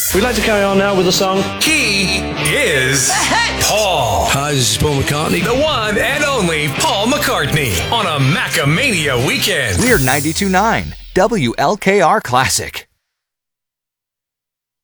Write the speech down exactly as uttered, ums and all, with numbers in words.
We'd like to carry on now with the song. He is Paul. Hi, this is Paul McCartney. The one and only Paul McCartney on a Macamania weekend. We're ninety-two point nine W L K R Classic.